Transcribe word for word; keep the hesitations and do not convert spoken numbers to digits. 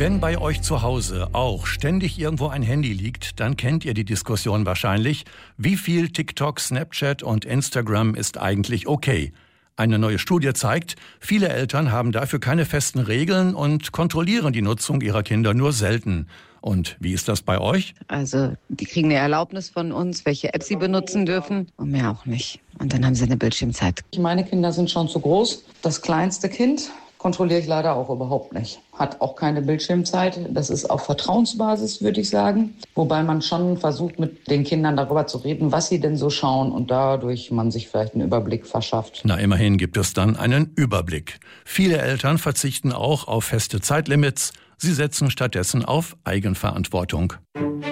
Wenn bei euch zu Hause auch ständig irgendwo ein Handy liegt, dann kennt ihr die Diskussion wahrscheinlich. Wie viel TikTok, Snapchat und Instagram ist eigentlich okay? Eine neue Studie zeigt, viele Eltern haben dafür keine festen Regeln und kontrollieren die Nutzung ihrer Kinder nur selten. Und wie ist das bei euch? Also, die kriegen eine Erlaubnis von uns, welche App sie benutzen dürfen und mehr auch nicht. Und dann haben sie eine Bildschirmzeit. Meine Kinder sind schon zu groß. Das kleinste Kind kontrolliere ich leider auch überhaupt nicht. Hat auch keine Bildschirmzeit. Das ist auf Vertrauensbasis, würde ich sagen. Wobei man schon versucht, mit den Kindern darüber zu reden, was sie denn so schauen und dadurch man sich vielleicht einen Überblick verschafft. Na, immerhin gibt es dann einen Überblick. Viele Eltern verzichten auch auf feste Zeitlimits. Sie setzen stattdessen auf Eigenverantwortung.